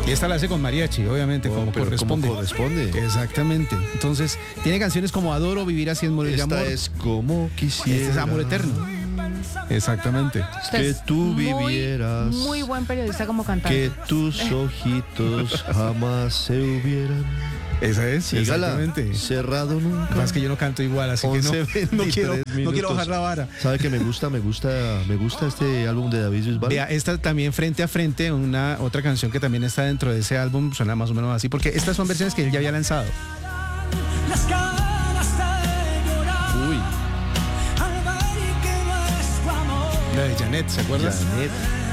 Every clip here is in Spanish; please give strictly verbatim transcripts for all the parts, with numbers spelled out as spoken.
Y esta la hace con mariachi, obviamente, Oh, como pero corresponde. como corresponde. Exactamente. Entonces, tiene canciones como Adoro, Vivir así en Morir de Esta Amor. es como quisiera. Este es Amor Eterno. Exactamente. Usted Que es tú muy, vivieras. Muy buen periodista como cantante. Que tus ojitos jamás se hubieran. Esa es, Sígala. exactamente. Cerrado nunca. Más que yo no canto igual, así once, que no, no, quiero, veintitrés no quiero minutos. bajar la vara. ¿Sabe que me gusta? Me gusta, me gusta este álbum de David Bisbal. Vea, esta también Frente a Frente, una otra canción que también está dentro de ese álbum, suena más o menos así, porque estas son versiones que él ya había lanzado. Uy, La de Janet, ¿se acuerdan? Janet.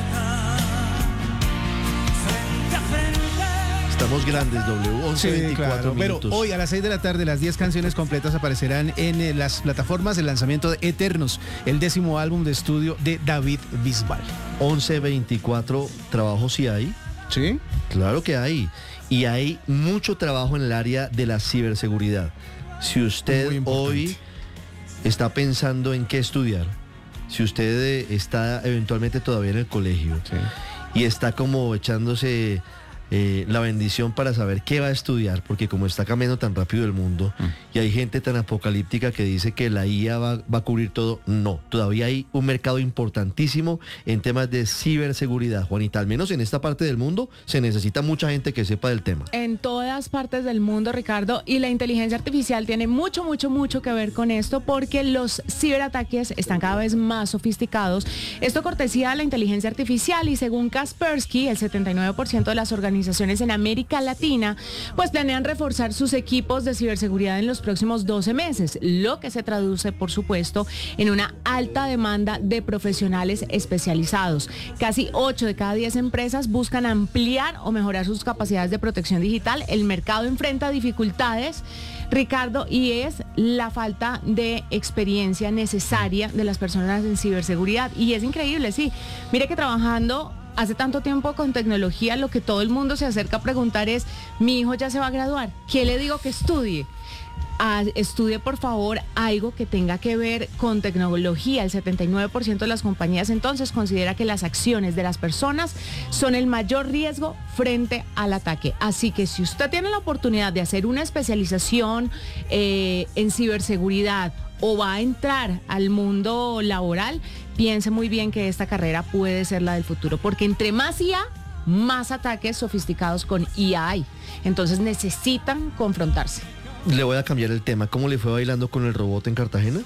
Estamos grandes, W. once Sí, veinticuatro claro, pero minutos. hoy a las seis de la tarde las diez canciones completas aparecerán en eh, las plataformas del lanzamiento de Eternos, el décimo álbum de estudio de David Bisbal. once veinticuatro, trabajo sí hay. ¿Sí? Claro que hay. Y hay mucho trabajo en el área de la ciberseguridad. Si Muy usted importante. hoy está pensando en qué estudiar, si usted eh, está eventualmente todavía en el colegio Sí. y está como echándose eh, la bendición para saber qué va a estudiar, porque como está cambiando tan rápido el mundo Mm. y hay gente tan apocalíptica que dice que la I A va, va a cubrir todo, no, todavía hay un mercado importantísimo en temas de ciberseguridad, Juanita, al menos en esta parte del mundo se necesita mucha gente que sepa del tema. En todas partes del mundo, Ricardo, y la inteligencia artificial tiene mucho, mucho, mucho que ver con esto porque los ciberataques están cada vez más sofisticados. Esto cortesía de la inteligencia artificial y según Kaspersky, el setenta y nueve por ciento de las organizaciones en América Latina pues planean reforzar sus equipos de ciberseguridad en los próximos doce meses, lo que se traduce, por supuesto, en una alta demanda de profesionales especializados. Casi ocho de cada diez empresas buscan ampliar o mejorar sus capacidades de protección digital. El mercado enfrenta dificultades, Ricardo, y es la falta de experiencia necesaria de las personas en ciberseguridad. Y es increíble, sí. Mire que trabajando hace tanto tiempo con tecnología, lo que todo el mundo se acerca a preguntar es, mi hijo ya se va a graduar, ¿qué le digo que estudie? Ah, estudie por favor algo que tenga que ver con tecnología. El setenta y nueve por ciento de las compañías entonces considera que las acciones de las personas son el mayor riesgo frente al ataque. Así que si usted tiene la oportunidad de hacer una especialización eh, en ciberseguridad o va a entrar al mundo laboral, piense muy bien que esta carrera puede ser la del futuro, porque entre más I A, más ataques sofisticados con I A hay. Entonces necesitan confrontarse. Le voy a cambiar el tema. ¿Cómo le fue bailando con el robot en Cartagena?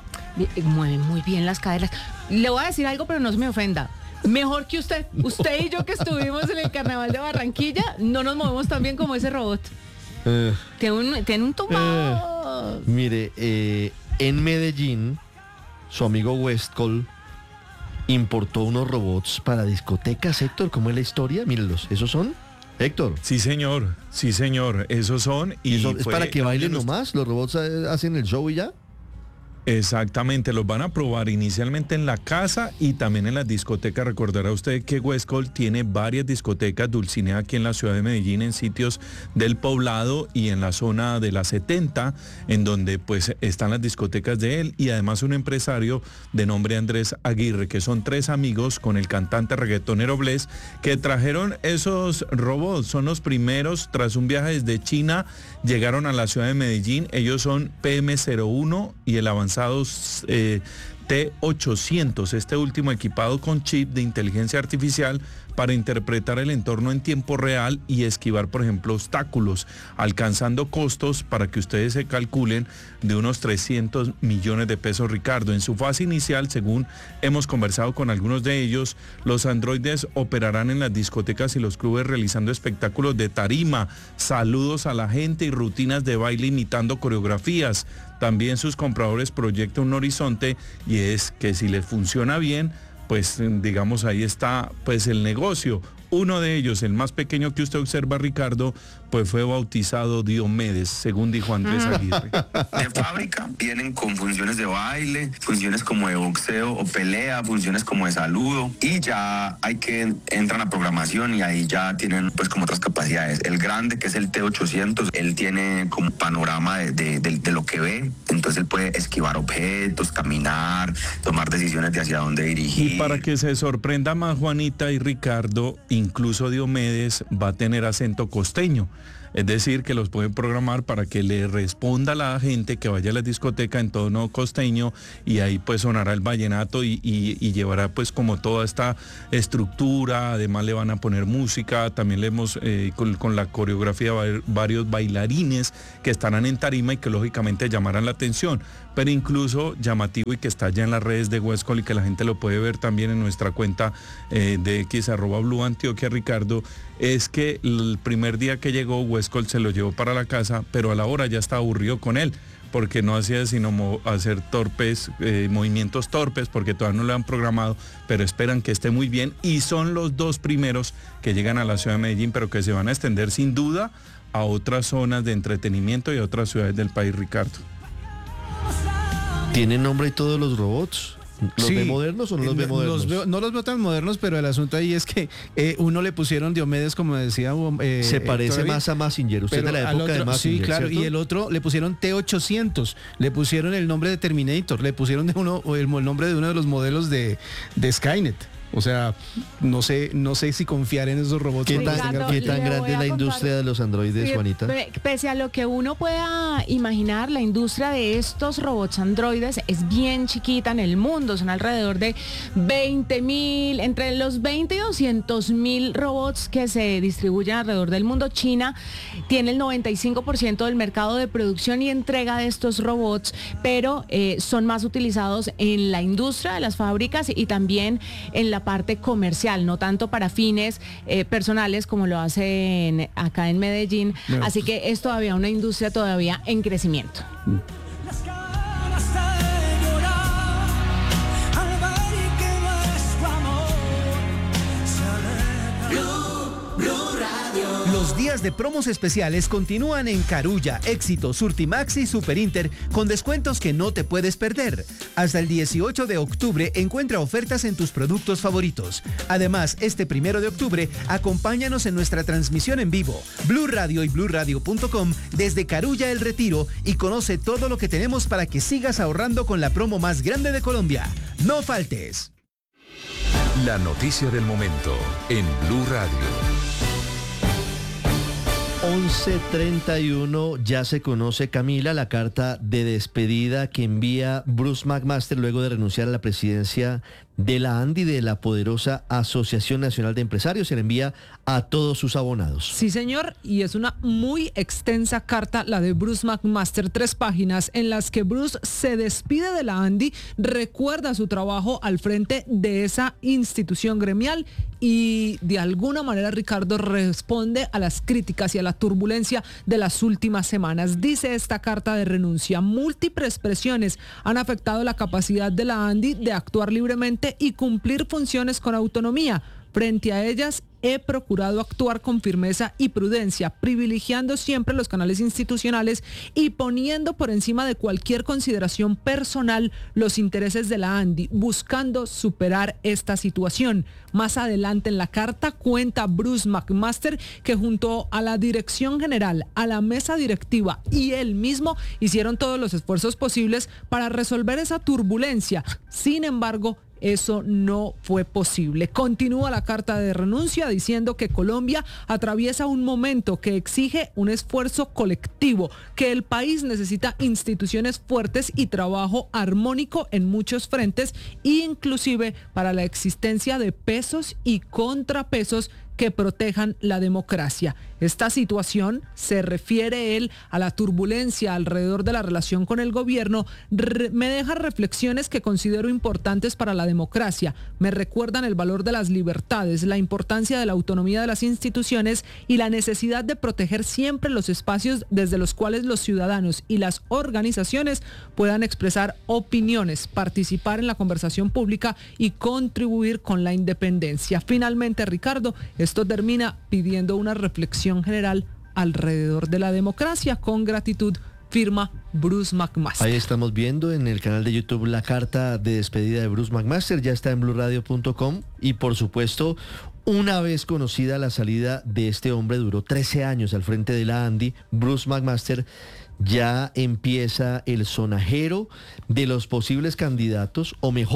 Mueven muy bien las caderas. Le voy a decir algo, pero no se me ofenda. Mejor que usted. Usted y yo que estuvimos en el Carnaval de Barranquilla, no nos movemos tan bien como ese robot. Eh, Tiene un, tiene un tumbado. mire, eh, en Medellín, su amigo Westcol importó unos robots para discotecas. Héctor, ¿cómo es la historia? Mírenlos, ¿esos son? Héctor. Sí, señor, sí, señor, esos son. ¿Y Y eso es fue- para que bailen nomás? ¿Los robots eh, hacen el show y ya? Exactamente, los van a probar inicialmente en la casa y también en las discotecas. Recordará usted que Westcol tiene varias discotecas Dulcinea aquí en la ciudad de Medellín, en sitios del Poblado y en la zona de la setenta, en donde pues están las discotecas de él, y además un empresario de nombre Andrés Aguirre, que son tres amigos con el cantante reggaetonero Bless, que trajeron esos robots. Son los primeros, tras un viaje desde China, llegaron a la ciudad de Medellín. Ellos son P M cero uno y el avanzado eh, T ochocientos, este último equipado con chip de inteligencia artificial para interpretar el entorno en tiempo real y esquivar, por ejemplo, obstáculos, alcanzando costos, para que ustedes se calculen, de unos trescientos millones de pesos, Ricardo. En su fase inicial, según hemos conversado con algunos de ellos, los androides operarán en las discotecas y los clubes realizando espectáculos de tarima, saludos a la gente y rutinas de baile imitando coreografías. También sus compradores proyectan un horizonte, y es que si les funciona bien, pues digamos ahí está pues el negocio. Uno de ellos, el más pequeño que usted observa, Ricardo, pues fue bautizado Diomedes, según dijo Andrés Aguirre. De fábrica vienen con funciones de baile, funciones como de boxeo o pelea, funciones como de saludo, y ya hay que entran a programación y ahí ya tienen pues como otras capacidades. El grande, que es el T ochocientos, él tiene como panorama de, de, de, de lo que ve, entonces él puede esquivar objetos, caminar, tomar decisiones de hacia dónde dirigir. Y para que se sorprenda más Juanita y Ricardo, incluso Diomedes va a tener acento costeño. Es decir, que los pueden programar para que le responda a la gente que vaya a la discoteca en tono costeño, y ahí pues sonará el vallenato y, y, y llevará pues como toda esta estructura. Además le van a poner música, también le hemos eh, con, con la coreografía varios bailarines que estarán en tarima y que lógicamente llamarán la atención. Pero incluso llamativo, y que está ya en las redes de Huescol y que la gente lo puede ver también en nuestra cuenta eh, de X arroba Blue Antioquia, Ricardo, es que el primer día que llegó Huescol se lo llevó para la casa, pero a la hora ya estaba aburrido con él, porque no hacía sino mo- hacer torpes, eh, movimientos torpes, porque todavía no lo han programado, pero esperan que esté muy bien, y son los dos primeros que llegan a la ciudad de Medellín, pero que se van a extender sin duda a otras zonas de entretenimiento y a otras ciudades del país, Ricardo. ¿Tienen nombre y todos los robots? ¿Los Sí. ve modernos o no los ve Eh, modernos? Los veo- no los veo tan modernos, pero el asunto ahí es que eh, uno le pusieron Diomedes, como decía. Eh, Se parece Héctor David, más a Mazinger. Usted pero de la al época de otro- Mazinger, sí, claro, ¿cierto? y el otro le pusieron T ochocientos, le pusieron el nombre de Terminator, le pusieron de uno o el, el nombre de uno de los modelos de, de Skynet. O sea, no sé, no sé si confiar en esos robots. ¿Qué cuando tan, Ricardo, tengan- ¿qué le tan voy grande a es la contar- industria de los androides, Sí, Juanita? pe- Pese a lo que uno pueda imaginar, la industria de estos robots androides es bien chiquita en el mundo. Son alrededor de veinte mil, entre los veinte y doscientos mil robots que se distribuyen alrededor del mundo. China tiene el noventa y cinco por ciento del mercado de producción y entrega de estos robots, pero eh, son más utilizados en la industria de las fábricas y también en la parte comercial, no tanto para fines eh, personales como lo hacen acá en Medellín. No. Así que es todavía una industria todavía en crecimiento. Las ganas de llorar al ver que nuestro amor se aleja. Los días de promos especiales continúan en Carulla, Éxito, Surtimax y Super Inter con descuentos que no te puedes perder. Hasta el dieciocho de octubre encuentra ofertas en tus productos favoritos. Además, este primero de octubre, acompáñanos en nuestra transmisión en vivo, Blue Radio y blue radio punto com desde Carulla El Retiro, y conoce todo lo que tenemos para que sigas ahorrando con la promo más grande de Colombia. No faltes. La noticia del momento en Blue Radio. once treinta y uno, ya se conoce, Camila, la carta de despedida que envía Bruce McMaster luego de renunciar a la presidencia de la ANDI, de la poderosa Asociación Nacional de Empresarios. Se le envía a todos sus abonados. Sí, señor, y es una muy extensa carta, la de Bruce McMaster, tres páginas, en las que Bruce se despide de la ANDI, recuerda su trabajo al frente de esa institución gremial y de alguna manera, Ricardo, responde a las críticas y a la turbulencia de las últimas semanas. Dice esta carta de renuncia: múltiples presiones han afectado la capacidad de la ANDI de actuar libremente y cumplir funciones con autonomía. Frente a ellas, he procurado actuar con firmeza y prudencia, privilegiando siempre los canales institucionales y poniendo por encima de cualquier consideración personal los intereses de la ANDI, buscando superar esta situación. Más adelante en la carta cuenta Bruce McMaster que junto a la dirección general, a la mesa directiva y él mismo hicieron todos los esfuerzos posibles para resolver esa turbulencia. Sin embargo, eso no fue posible. Continúa la carta de renuncia diciendo que Colombia atraviesa un momento que exige un esfuerzo colectivo, que el país necesita instituciones fuertes y trabajo armónico en muchos frentes, inclusive para la existencia de pesos y contrapesos que protejan la democracia. Esta situación, se refiere él a la turbulencia alrededor de la relación con el gobierno, re- me deja reflexiones que considero importantes para la democracia. Me recuerdan el valor de las libertades, la importancia de la autonomía de las instituciones y la necesidad de proteger siempre los espacios desde los cuales los ciudadanos y las organizaciones puedan expresar opiniones, participar en la conversación pública y contribuir con la independencia. Finalmente, Ricardo, esto termina pidiendo una reflexión general alrededor de la democracia. Con gratitud, firma Bruce McMaster. Ahí estamos viendo en el canal de YouTube la carta de despedida de Bruce McMaster, ya está en blue radio punto com, y por supuesto, una vez conocida la salida de este hombre, duró trece años al frente de la ANDI, Bruce McMaster, ya empieza el sonajero de los posibles candidatos, o mejor,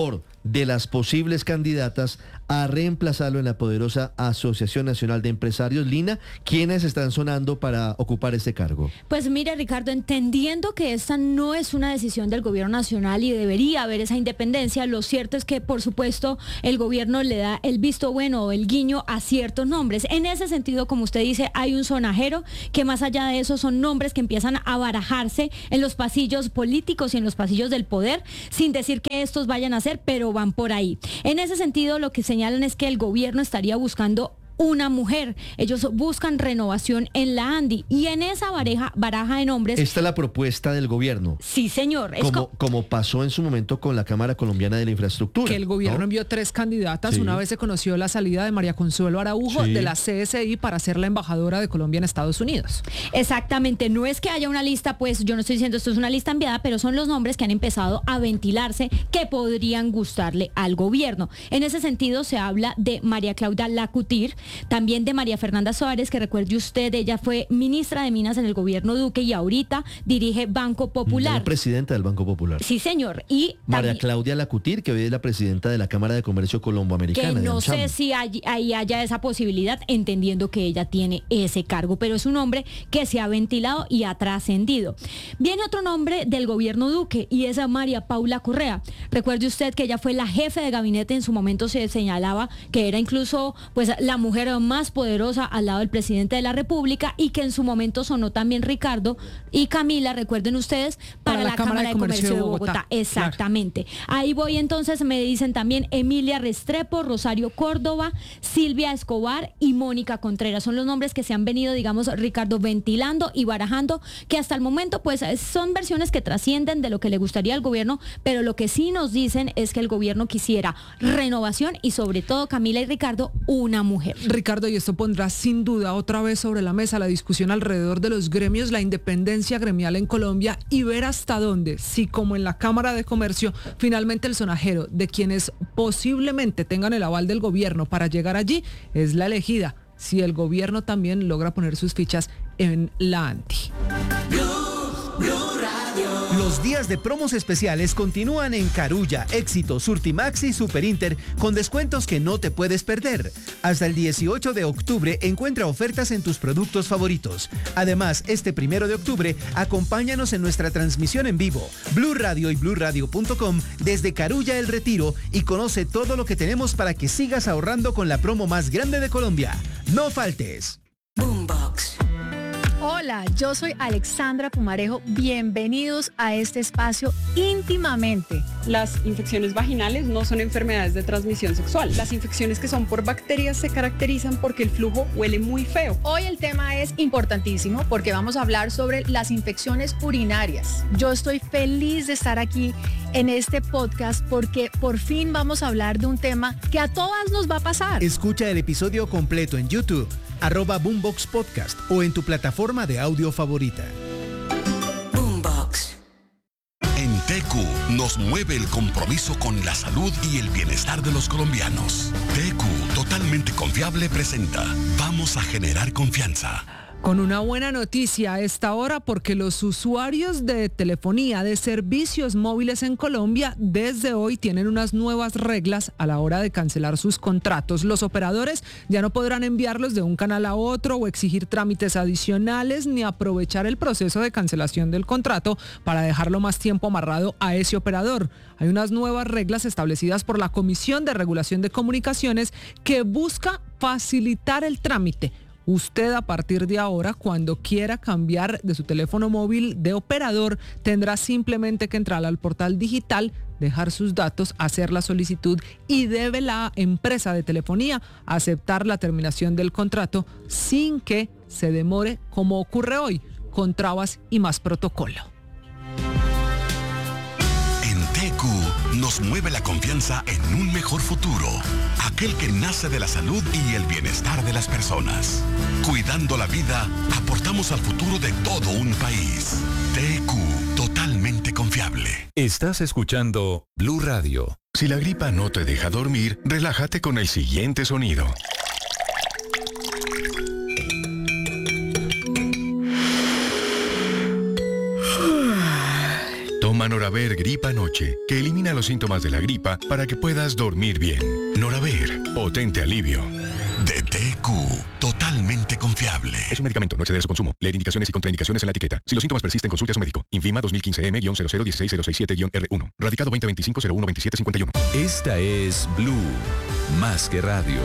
de las posibles candidatas a reemplazarlo en la poderosa Asociación Nacional de Empresarios. Lina, ¿quiénes están sonando para ocupar este cargo? Pues mire, Ricardo, entendiendo que esta no es una decisión del gobierno nacional y debería haber esa independencia, lo cierto es que, por supuesto, el gobierno le da el visto bueno o el guiño a ciertos nombres. En ese sentido, como usted dice, hay un sonajero que más allá de eso son nombres que empiezan a barajarse en los pasillos políticos y en los pasillos del poder, sin decir que estos vayan a ser, pero van por ahí. En ese sentido, lo que señalan es que el gobierno estaría buscando una mujer. Ellos buscan renovación en la ANDI y en esa baraja, baraja de nombres... Esta es la propuesta del gobierno. Sí, señor. Es como, co como pasó en su momento con la Cámara Colombiana de la Infraestructura. Que el gobierno ¿no? envió tres candidatas. Sí. Una vez se conoció la salida de María Consuelo Araujo Sí. de la C S I para ser la embajadora de Colombia en Estados Unidos. Exactamente, no es que haya una lista, pues yo no estoy diciendo esto es una lista enviada, pero son los nombres que han empezado a ventilarse que podrían gustarle al gobierno. En ese sentido se habla de María Claudia Lacutir, también de María Fernanda Suárez, que recuerde usted, ella fue ministra de Minas en el gobierno Duque y ahorita dirige Banco Popular. La presidenta del Banco Popular. Sí, señor. Y María también, Claudia Lacutir, que hoy es la presidenta de la Cámara de Comercio Colomboamericana. que de no AmCham. sé si hay- ahí haya esa posibilidad, entendiendo que ella tiene ese cargo, pero es un hombre que se ha ventilado y ha trascendido. Viene otro nombre del gobierno Duque y es a María Paula Correa. Recuerde usted que ella fue la jefe de gabinete, en su momento se señalaba que era incluso pues la mujer más poderosa al lado del presidente de la República y que en su momento sonó también Ricardo y Camila, recuerden ustedes, para, la, Cámara, de Comercio de Bogotá. Bogotá. Exactamente. Ahí voy entonces, me dicen también Emilia Restrepo, Rosario Córdoba, Silvia Escobar y Mónica Contreras. Son los nombres que se han venido, digamos, Ricardo, ventilando y barajando, que hasta el momento pues son versiones que trascienden de lo que le gustaría al gobierno, pero lo que sí nos dicen es que el gobierno quisiera renovación y sobre todo, Camila y Ricardo, una mujer. Ricardo, y esto pondrá sin duda otra vez sobre la mesa la discusión alrededor de los gremios, la independencia gremial en Colombia y ver hasta dónde, si como en la Cámara de Comercio, finalmente el sonajero de quienes posiblemente tengan el aval del gobierno para llegar allí es la elegida, si el gobierno también logra poner sus fichas en la ANDI. Los días de promos especiales continúan en Carulla, Éxito, Surtimax y Superinter con descuentos que no te puedes perder. Hasta el dieciocho de octubre encuentra ofertas en tus productos favoritos. Además, este primero de octubre, acompáñanos en nuestra transmisión en vivo, Blue Radio y blue radio punto com desde Carulla El Retiro y conoce todo lo que tenemos para que sigas ahorrando con la promo más grande de Colombia. ¡No faltes! Boombox. Hola, yo soy Alexandra Pumarejo. Bienvenidos a este espacio íntimamente. Las infecciones vaginales no son enfermedades de transmisión sexual. Las infecciones que son por bacterias se caracterizan porque el flujo huele muy feo. Hoy el tema es importantísimo porque vamos a hablar sobre las infecciones urinarias. Yo estoy feliz de estar aquí en este podcast porque por fin vamos a hablar de un tema que a todas nos va a pasar. Escucha el episodio completo en YouTube, arroba Boombox Podcast o en tu plataforma de audio favorita. Boombox. En T Q nos mueve el compromiso con la salud y el bienestar de los colombianos. T Q, totalmente confiable, presenta Vamos a generar confianza. Con una buena noticia a esta hora porque los usuarios de telefonía de servicios móviles en Colombia desde hoy tienen unas nuevas reglas a la hora de cancelar sus contratos. Los operadores ya no podrán enviarlos de un canal a otro o exigir trámites adicionales ni aprovechar el proceso de cancelación del contrato para dejarlo más tiempo amarrado a ese operador. Hay unas nuevas reglas establecidas por la Comisión de Regulación de Comunicaciones que busca facilitar el trámite. Usted a partir de ahora, cuando quiera cambiar de su teléfono móvil de operador, tendrá simplemente que entrar al portal digital, dejar sus datos, hacer la solicitud y debe la empresa de telefonía aceptar la terminación del contrato sin que se demore como ocurre hoy, con trabas y más protocolo. En T Q nos mueve la confianza en un mejor futuro, aquel que nace de la salud y el bienestar de las personas. Cuidando la vida, aportamos al futuro de todo un país. T Q, totalmente confiable. Estás escuchando Blue Radio. Si la gripa no te deja dormir, relájate con el siguiente sonido. Toma Toma Noraver Gripa Noche, que elimina los síntomas de la gripa para que puedas dormir bien. Noraver, potente alivio. D T Q, totalmente confiable. Es un medicamento, no exceder su consumo. Leer indicaciones y contraindicaciones en la etiqueta. Si los síntomas persisten, consulte a su médico. Infima dos mil quince M cero cero uno seis cero seis siete R uno. Radicado veinte veinticinco cero uno veintisiete cincuenta y uno. Esta es Blue, más que radio.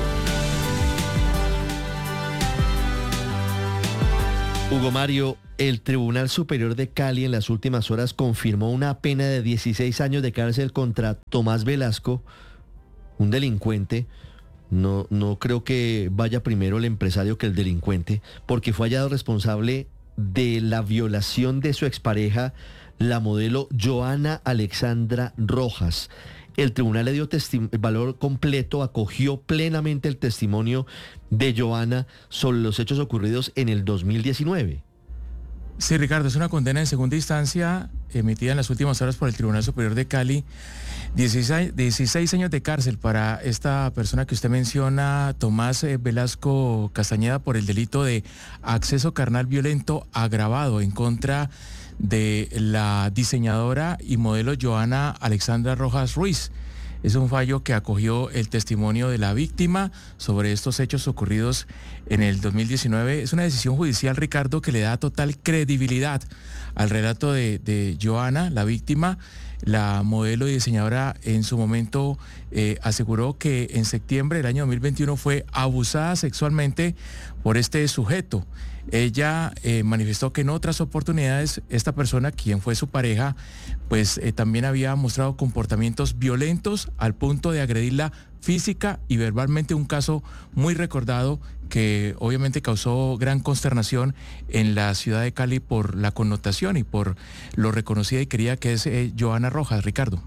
Hugo Mario, el Tribunal Superior de Cali en las últimas horas confirmó una pena de dieciséis años de cárcel contra Tomás Velasco, un delincuente. No, no creo que vaya primero el empresario que el delincuente, porque fue hallado responsable de la violación de su expareja, la modelo Joana Alexandra Rojas. El tribunal le dio testi- valor completo, acogió plenamente el testimonio de Joana sobre los hechos ocurridos en el dos mil diecinueve. Sí, Ricardo, es una condena en segunda instancia emitida en las últimas horas por el Tribunal Superior de Cali. dieciséis, dieciséis años de cárcel para esta persona que usted menciona, Tomás eh, Velasco Castañeda, por el delito de acceso carnal violento agravado en contra de la diseñadora y modelo Joana Alexandra Rojas Ruiz. Es un fallo que acogió el testimonio de la víctima sobre estos hechos ocurridos en el dos mil diecinueve. Es una decisión judicial, Ricardo, que le da total credibilidad al relato de, de Joana, la víctima. La modelo y diseñadora en su momento eh, aseguró que en septiembre del año dos mil veintiuno fue abusada sexualmente por este sujeto. Ella eh, manifestó que en otras oportunidades esta persona, quien fue su pareja, pues eh, también había mostrado comportamientos violentos al punto de agredirla física y verbalmente, un caso muy recordado que obviamente causó gran consternación en la ciudad de Cali por la connotación y por lo reconocida y querida que es eh, Joana Rojas. Ricardo.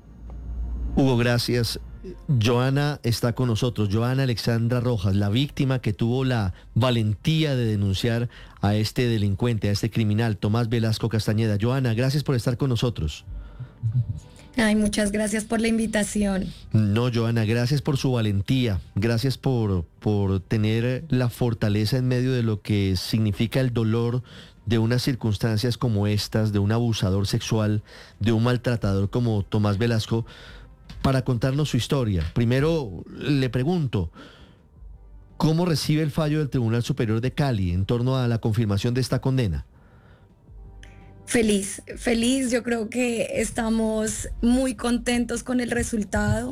Hugo, gracias. Joana está con nosotros, Joana Alexandra Rojas, la víctima que tuvo la valentía de denunciar a este delincuente, a este criminal, Tomás Velasco Castañeda. Joana, gracias por estar con nosotros. Ay, muchas gracias por la invitación. No, Joana, gracias por su valentía, gracias por, por tener la fortaleza en medio de lo que significa el dolor de unas circunstancias como estas, de un abusador sexual, de un maltratador como Tomás Velasco, para contarnos su historia. Primero, le pregunto, ¿cómo recibe el fallo del Tribunal Superior de Cali en torno a la confirmación de esta condena? Feliz, feliz. Yo creo que estamos muy contentos con el resultado.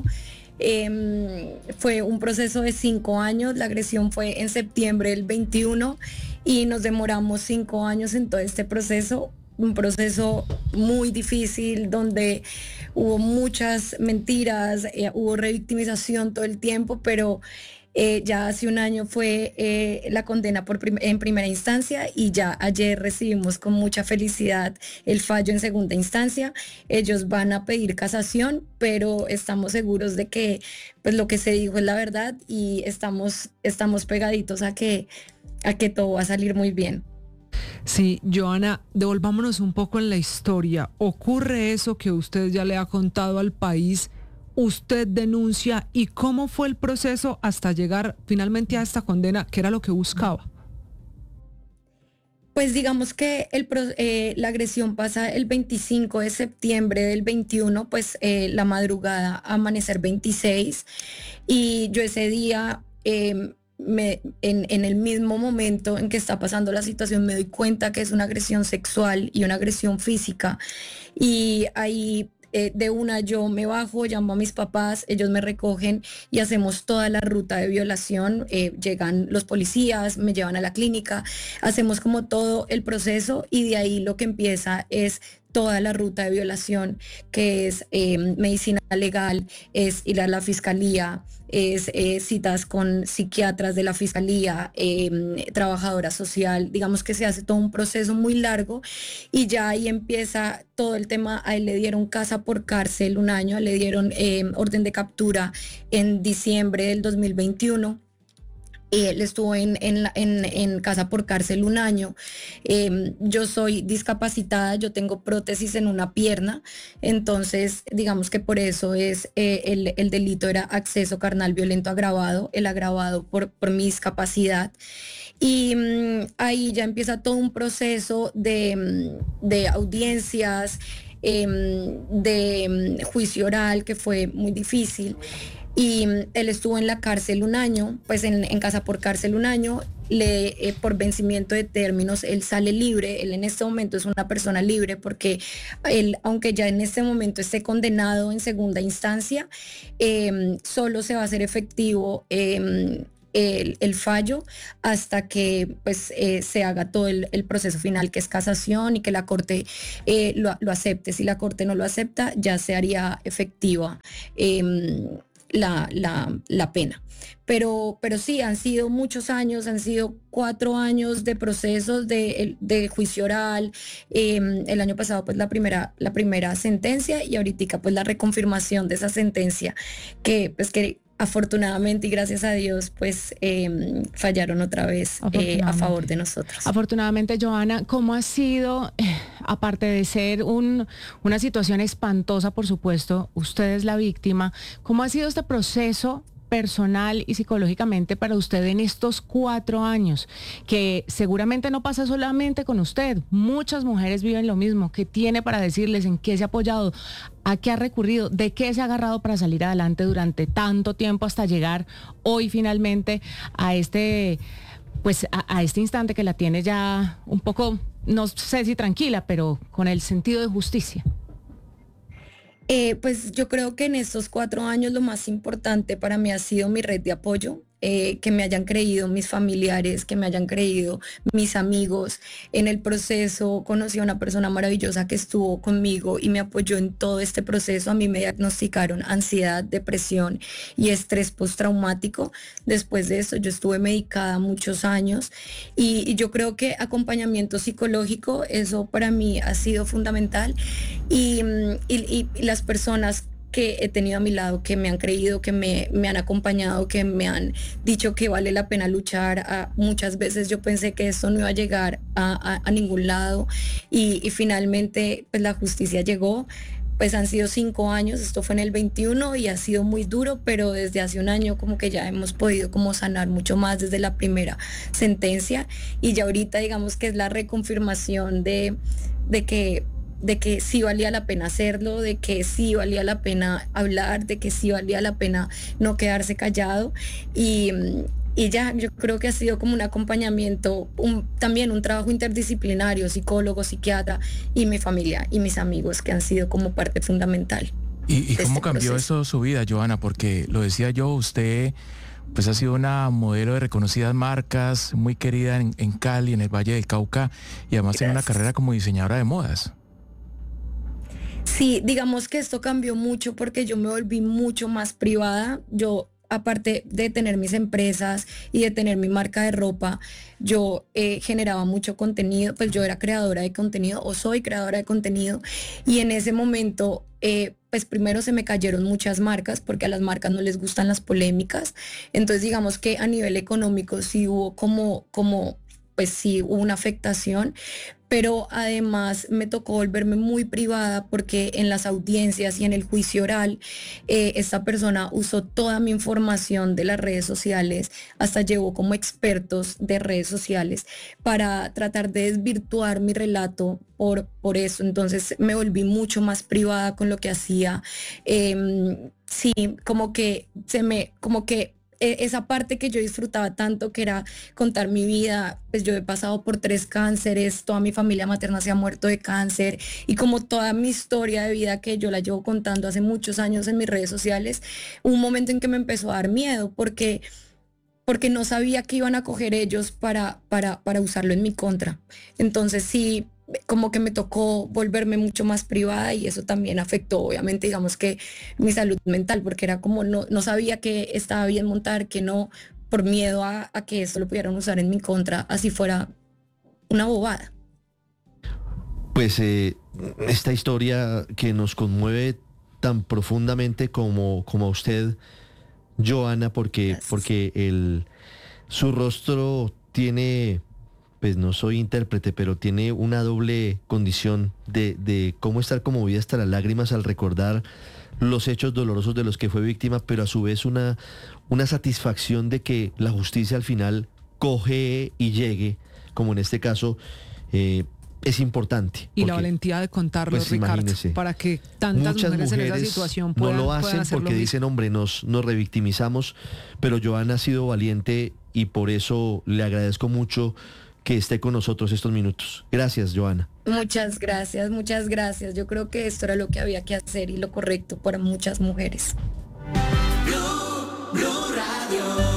Eh, fue un proceso de cinco años, la agresión fue en septiembre del veintiuno y nos demoramos cinco años en todo este proceso. Un proceso muy difícil donde hubo muchas mentiras, eh, hubo revictimización todo el tiempo, pero eh, ya hace un año fue eh, la condena por prim- en primera instancia y ya ayer recibimos con mucha felicidad el fallo en segunda instancia. Ellos van a pedir casación, pero estamos seguros de que pues, lo que se dijo es la verdad y estamos, estamos pegaditos a que, a que todo va a salir muy bien. Sí, Joana, devolvámonos un poco en la historia. Ocurre eso que usted ya le ha contado al país, usted denuncia, ¿y cómo fue el proceso hasta llegar finalmente a esta condena, que era lo que buscaba? Pues digamos que el, eh, la agresión pasa el veinticinco de septiembre del veintiuno, pues eh, la madrugada a amanecer veintiséis, y yo ese día... Eh, Me, en, en el mismo momento en que está pasando la situación me doy cuenta que es una agresión sexual y una agresión física y ahí eh, de una yo me bajo, llamo a mis papás, ellos me recogen y hacemos toda la ruta de violación, eh, llegan los policías, me llevan a la clínica, hacemos como todo el proceso y de ahí lo que empieza es toda la ruta de violación, que es eh, medicina legal, es ir a la fiscalía, es eh, citas con psiquiatras de la fiscalía, eh, trabajadora social, digamos que se hace todo un proceso muy largo y ya ahí empieza todo el tema. A él le dieron casa por cárcel un año, le dieron eh, orden de captura en diciembre del dos mil veintiuno. Él estuvo en, en, en, en casa por cárcel un año. Eh, yo soy discapacitada, yo tengo prótesis en una pierna, entonces digamos que por eso es eh, el, el delito era acceso carnal violento agravado, el agravado por, por mi discapacidad. Y um, ahí ya empieza todo un proceso de, de audiencias. eh, de juicio oral, que fue muy difícil. Y él estuvo en la cárcel un año, pues en, en casa por cárcel un año, le, eh, por vencimiento de términos, él sale libre. Él en este momento es una persona libre porque él, aunque ya en este momento esté condenado en segunda instancia, eh, solo se va a hacer efectivo eh, el, el fallo hasta que pues eh, se haga todo el, el proceso final, que es casación, y que la Corte eh, lo, lo acepte. Si la Corte no lo acepta, ya se haría efectiva eh, La, la, la pena. Pero, pero sí, han sido muchos años, han sido cuatro años de procesos de, de juicio oral. Eh, el año pasado pues la primera, la primera sentencia, y ahorita pues la reconfirmación de esa sentencia que pues que afortunadamente y gracias a Dios pues eh, fallaron otra vez eh, a favor de nosotros. Afortunadamente, Johanna, ¿cómo ha sido, eh, aparte de ser un, una situación espantosa, por supuesto, usted es la víctima, cómo ha sido este proceso personal y psicológicamente para usted en estos cuatro años, que seguramente no pasa solamente con usted, muchas mujeres viven lo mismo? ¿Qué tiene para decirles? ¿En qué se ha apoyado? ¿A qué ha recurrido? ¿De qué se ha agarrado para salir adelante durante tanto tiempo hasta llegar hoy finalmente a este, pues a, a este instante que la tiene ya un poco, no sé si tranquila, pero con el sentido de justicia? Eh, pues yo creo que en estos cuatro años lo más importante para mí ha sido mi red de apoyo, eh, que me hayan creído mis familiares, que me hayan creído mis amigos. En el proceso conocí a una persona maravillosa que estuvo conmigo y me apoyó en todo este proceso. A mí me diagnosticaron ansiedad, depresión y estrés postraumático. Después de eso yo estuve medicada muchos años y, y yo creo que acompañamiento psicológico, eso para mí ha sido fundamental. Y, y, y las personas que he tenido a mi lado, que me han creído, que me, me han acompañado, que me han dicho que vale la pena luchar. A, muchas veces yo pensé que esto no iba a llegar a, a, a ningún lado y, y finalmente pues la justicia llegó. Pues han sido cinco años, esto fue en el veintiuno y ha sido muy duro, pero desde hace un año como que ya hemos podido como sanar mucho más desde la primera sentencia, y ya ahorita digamos que es la reconfirmación de, de que de que sí valía la pena hacerlo, de que sí valía la pena hablar, de que sí valía la pena no quedarse callado. Y, y ya, yo creo que ha sido como un acompañamiento, un, también un trabajo interdisciplinario, psicólogo, psiquiatra y mi familia y mis amigos, que han sido como parte fundamental. ¿Y, y cómo este cambió proceso. eso su vida, Johanna? Porque lo decía yo, usted pues ha sido una modelo de reconocidas marcas, muy querida en, en Cali, en el Valle del Cauca, y además tiene una carrera como diseñadora de modas. Sí, digamos que esto cambió mucho porque yo me volví mucho más privada. Yo, aparte de tener mis empresas y de tener mi marca de ropa, yo eh, generaba mucho contenido, pues yo era creadora de contenido o soy creadora de contenido, y en ese momento eh, pues primero se me cayeron muchas marcas porque a las marcas no les gustan las polémicas. Entonces digamos que a nivel económico sí hubo como, como pues sí hubo una afectación, pero además me tocó volverme muy privada porque en las audiencias y en el juicio oral eh, esta persona usó toda mi información de las redes sociales, hasta llevó como expertos de redes sociales para tratar de desvirtuar mi relato por, por eso. Entonces me volví mucho más privada con lo que hacía. Eh, sí, como que se me, como que esa parte que yo disfrutaba tanto, que era contar mi vida, pues yo he pasado por tres cánceres, toda mi familia materna se ha muerto de cáncer, y como toda mi historia de vida que yo la llevo contando hace muchos años en mis redes sociales, hubo un momento en que me empezó a dar miedo porque, porque no sabía qué iban a coger ellos para, para, para usarlo en mi contra. Entonces sí, como que me tocó volverme mucho más privada, y eso también afectó obviamente digamos que mi salud mental, porque era como no, no sabía que estaba bien montar, que no, por miedo a, a que eso lo pudieran usar en mi contra, así fuera una bobada. Pues eh, esta historia que nos conmueve tan profundamente como, como a usted, Johanna, porque, porque el, su rostro tiene, pues no soy intérprete, pero tiene una doble condición de, de cómo estar conmovida hasta las lágrimas al recordar los hechos dolorosos de los que fue víctima, pero a su vez una, una satisfacción de que la justicia al final coge y llegue, como en este caso, eh, es importante. Y la valentía de contarlo, pues, Ricardo, imagínese. para que tantas Muchas mujeres, mujeres en esa situación puedan, no lo puedan hacen hacer lo porque mismo. dicen, hombre, nos, nos revictimizamos, pero Joana ha sido valiente y por eso le agradezco mucho que esté con nosotros estos minutos. Gracias, Joana. Muchas gracias, muchas gracias. Yo creo que esto era lo que había que hacer y lo correcto para muchas mujeres. Blue, Blue Radio.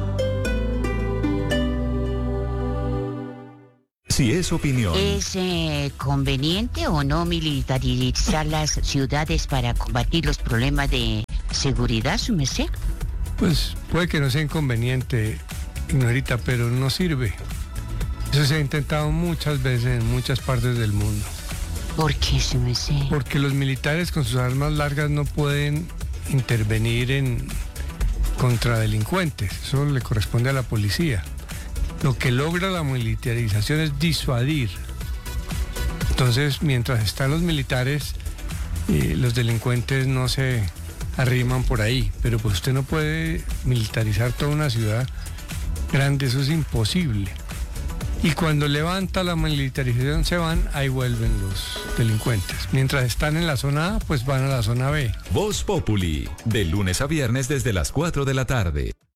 Si es opinión, ¿Es eh, conveniente o no militarizar las ciudades para combatir los problemas de seguridad, su merced? Pues puede que no sea inconveniente, Ignorita, pero no sirve. Eso se ha intentado muchas veces en muchas partes del mundo. ¿Por qué, su merced? Porque los militares con sus armas largas no pueden intervenir en contra delincuentes. Eso le corresponde a la policía. Lo que logra la militarización es disuadir. Entonces, mientras están los militares, eh, los delincuentes no se arriman por ahí. Pero pues usted no puede militarizar toda una ciudad grande, eso es imposible. Y cuando levanta la militarización se van, ahí vuelven los delincuentes. Mientras están en la zona A, pues van a la zona B. Voz Populi, de lunes a viernes desde las cuatro de la tarde.